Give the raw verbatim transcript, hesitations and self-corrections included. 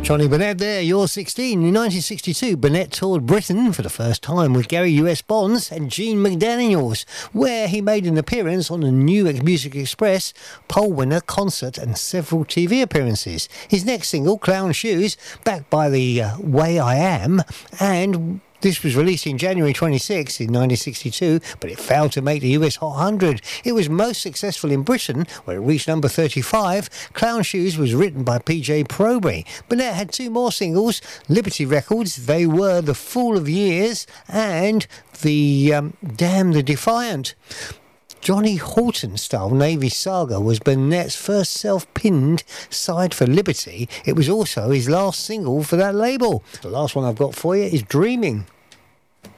Johnny Burnett there, you're sixteen. In nineteen sixty-two, Burnett toured Britain for the first time with Gary U S Bonds and Gene McDaniels, where he made an appearance on the New Music Express, poll winner, concert and several T V appearances. His next single, Clown Shoes, backed by the uh, Way I Am, and this was released in January twenty-sixth in nineteen sixty-two, but it failed to make the U S Hot one hundred. It was most successful in Britain, where it reached number thirty-five. Clown Shoes was written by P J Proby. Burnett had two more singles, Liberty Records, they were The Fool of Years, and the um, Damn the Defiant. Johnny Horton-style Navy Saga was Burnett's first self-pinned side for Liberty. It was also his last single for that label. The last one I've got for you is Dreaming.